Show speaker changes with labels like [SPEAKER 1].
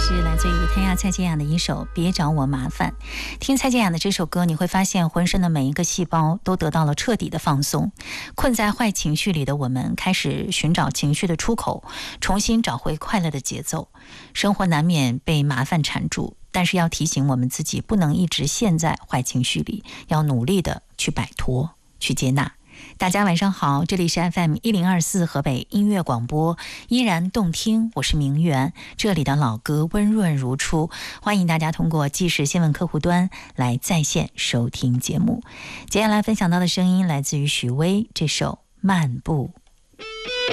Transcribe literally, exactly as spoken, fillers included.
[SPEAKER 1] 是来自于谭雅蔡健雅的一首《别找我麻烦》。听蔡健雅的这首歌，你会发现浑身的每一个细胞都得到了彻底的放松。困在坏情绪里的我们，开始寻找情绪的出口，重新找回快乐的节奏。生活难免被麻烦缠住，但是要提醒我们自己，不能一直陷在坏情绪里，要努力的去摆脱，去接纳。大家晚上好，这里是 F M 一零二四河北音乐广播，依然动听，我是明媛，这里的老歌温润如初，欢迎大家通过即时新闻客户端来在线收听节目。接下来分享到的声音来自于许巍，这首《漫步》。